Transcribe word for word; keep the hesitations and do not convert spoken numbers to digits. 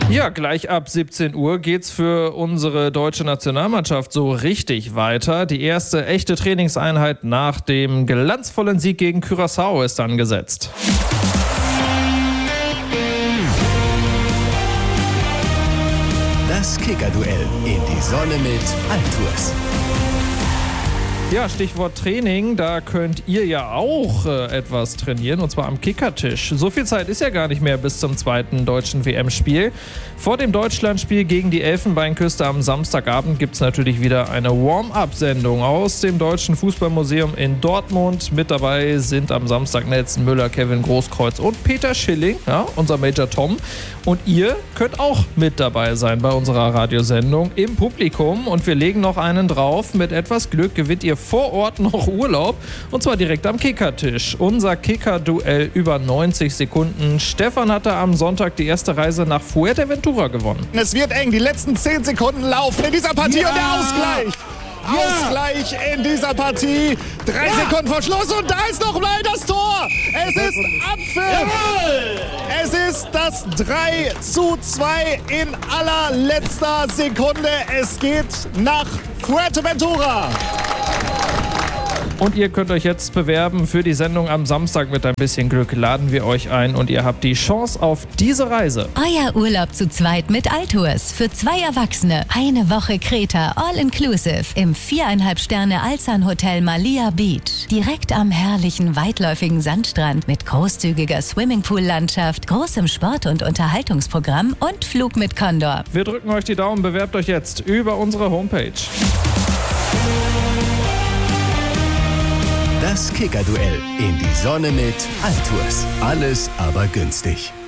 Ja, gleich ab siebzehn Uhr geht's für unsere deutsche Nationalmannschaft so richtig weiter. Die erste echte Trainingseinheit nach dem glanzvollen Sieg gegen Curaçao ist angesetzt. Das Kicker-Duell in die Sonne mit Altours. Ja, Stichwort Training, da könnt ihr ja auch äh, etwas trainieren, und zwar am Kickertisch. So viel Zeit ist ja gar nicht mehr bis zum zweiten deutschen W M-Spiel. Vor dem Deutschlandspiel gegen die Elfenbeinküste am Samstagabend gibt es natürlich wieder eine Warm-up-Sendung aus dem Deutschen Fußballmuseum in Dortmund. Mit dabei sind am Samstag Nelson Müller, Kevin Großkreuz und Peter Schilling, ja, unser Major Tom. Und ihr könnt auch mit dabei sein bei unserer Radiosendung im Publikum. Und wir legen noch einen drauf. Mit etwas Glück gewinnt ihr vor Ort noch Urlaub, und zwar direkt am Kickertisch. Unser Kicker-Duell über neunzig Sekunden. Stefan hatte am Sonntag die erste Reise nach Fuerteventura gewonnen. Es wird eng, die letzten zehn Sekunden laufen in dieser Partie, ja. Und der Ausgleich. Ja. Ausgleich in dieser Partie. Drei ja. Sekunden vor Schluss und da ist noch mal das Tor. Es ist Abpfiff. Es ist das drei zu zwei in allerletzter Sekunde. Es geht nach Fuerteventura. Und ihr könnt euch jetzt bewerben für die Sendung am Samstag. Mit ein bisschen Glück laden wir euch ein und ihr habt die Chance auf diese Reise. Euer Urlaub zu zweit mit Altours. Für zwei Erwachsene. Eine Woche Kreta, all-inclusive. Im viereinhalb Sterne Alsan Hotel Malia Beach. Direkt am herrlichen, weitläufigen Sandstrand mit großzügiger Swimmingpool-Landschaft, großem Sport- und Unterhaltungsprogramm und Flug mit Condor. Wir drücken euch die Daumen. Bewerbt euch jetzt über unsere Homepage. Das Kicker-Duell in die Sonne mit Altours. Alles aber günstig.